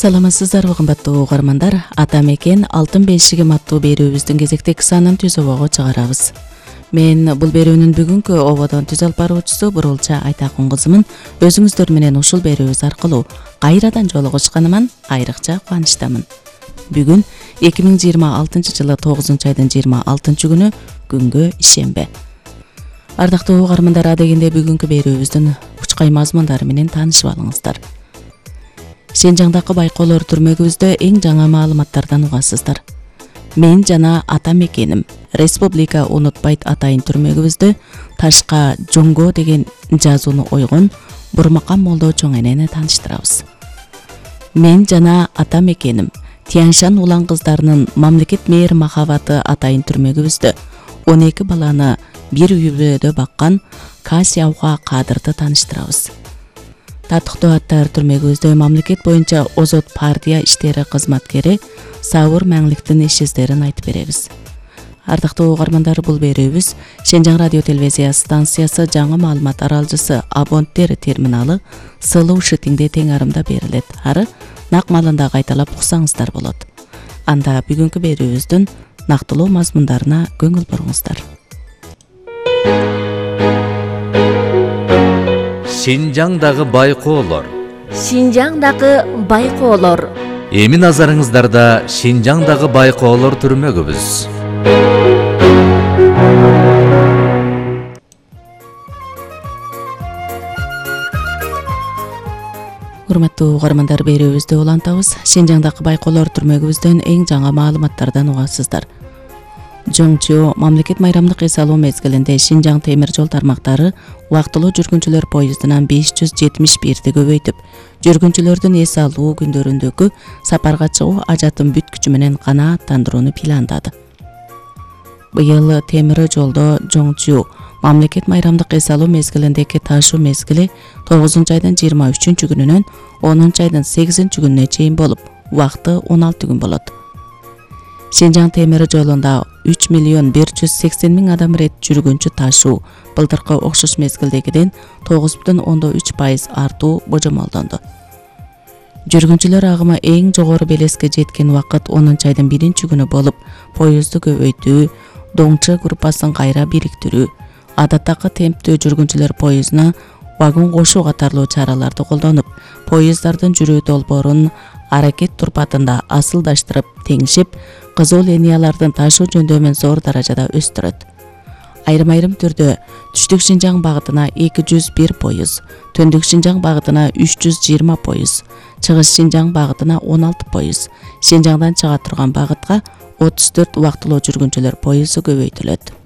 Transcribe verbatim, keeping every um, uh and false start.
Саламатсыздарбы кымбаттуу угармандар. Ата мекен алтын бешигим аттуу берүүбүздүн кезектеги санын түз обого чыгарабыз. Мен бул берүүнүн бүгүнкү ободон түз алып баруучусу Бурулча Айтакун кызымын. Өзүңүздөр менен ушул берүүбүз аркылуу кайрадан жолугушканыман айрыкча кубанычтамын. Бүгүн эки миң жыйырма алтынчы жылы тогузунчу айдын жыйырма алтынчы күнү күнгө ишембе. Ардактуу угармандар, адегенде бүгүнкү берүүбүздүн учкай мазмундары менен таанышып алыңыздар. Шенжаңдагы байкоолор түрмөгүбүздө эң жаңы маалыматтардан угасыздар. Мен жана ата мекеним Республика унутпайт атайын түрмөгүбүздө ташка жоңго деген жазууну ойгон Бурмакан молдо чоң энени тааныштырабыз. Мен жана ата мекеним Тяньшан улан кыздарынын мамлекет мээр махабаты атайын түрмөгүбүздө он эки баланы бир үй бүлөдө баккан Касияуга Кадырды тааныштырабыз. Татыктуу аттар түрмөгүбүздө мамлекет боюнча озот партия иштери кызматкери Сабыр Маңликтин ишиздерин айтып беребиз. Ардактуу угармандар, бул берүүбүз Шенжаң радио телевизия станциясы жаңы маалымат аралжысы абоненттер терминалы Сылуу Шытиңде тең арымда берилет. Ары нак маалында кайталап уксаңыздар болот. Анда бүгүнкү берүүбүздүн нактылуу мазмундарына көңүл буруңуздар. Шинжаңдагы байкоолор. Шинжаңдагы байкоолор. Эми назарыңыздарда Шинжаңдагы байкоолор түрмөгүбүз. Урматтуу угармандар, берүүбүздү улантабыз. Шинжаңдагы байкоолор түрмөгүбүздөн эң жаңы маалыматтардан угасыздар. Жоңчу мамлекет майрамдык эс алуу мезгилинде Шинжаң темир жол тармактары убактылуу жүргүнчүлөр поездунан беш жүз жетимиш бирди көбөйтүп, жүргүнчүлөрдүн эс алуу күндөрүндөгү сапарга чыгуу ажатын бүткүчү менен канааттандырууну пландады. Быйыл темир жолдо Жоңчу мамлекет майрамдык эс алуу мезгилиндеги ташуу мезгили тогузунчу айдын жыйырма үчүнчү күнүнөн онунчу айдын сегизинчи күнүнө чейин болуп, убакыты он алты күн болот. Шинжаң темир жолунда үч миллион бир жүз сексен миң адам рет жүргүнчү ташуу былтыркы окшош мезгилдегиден тогуз бүтүн ондон үч пайыз артуу божомолдонду. Жүргүнчүлөр агымы эң жогору белеске жеткен убакыт онунчу айдын биринчи күнү болуп, поезду көбөйтүү, Доңчы группасын кайра бириктирүү, адаттагы темптүү жүргүнчүлөр поездуна вагон кошуу катарлуу чараларды колдонуп, поезддардын жүрүү долбоорун аракет турпатында асылдаштырып, теңшип, кызыл линиялардын ташуу жөндөмүн зор даражада өстүрөт. Айрым-айрым түрдө түштүк Шинжаң багытына эки жүз бир поез, төндүк Шинжаң багытына үч жүз жыйырма поез, чыгыш Шинжаң багытына он алты поез, Шинжаңдан чыга турган багытка отуз төрт убактылуу жүргүнчүлөр поезу көбөйтүлөт.